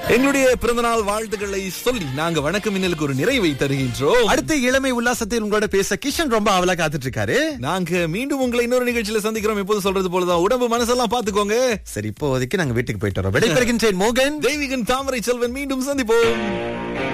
எங்களுடைய பிறந்தநாள் வாழ்த்துக்களை சொல்லி நாங்க வணக்கம் மின்னலுக்கு ஒரு நிறைவை தருகின்றோம். அடுத்த இளமை உல்லாசத்தில் உங்களோட பேச கிஷன் ரொம்ப ஆவலா காத்துட்டு இருக்காரு. நாங்க மீண்டும் உங்களை இன்னொரு நிகழ்ச்சியில சந்திக்கிறோம். எப்போது சொல்றது போலதான் உடம்பு மனசெல்லாம் பாத்துக்கோங்க. சரி, இப்போதைக்கு நாங்க வீட்டுக்கு போயிட்டு வரோம். விடைபெறுகின்றேன் மோகன். தெய்வீகன் தாமரை செல்வன். மீண்டும் சந்திப்போம்.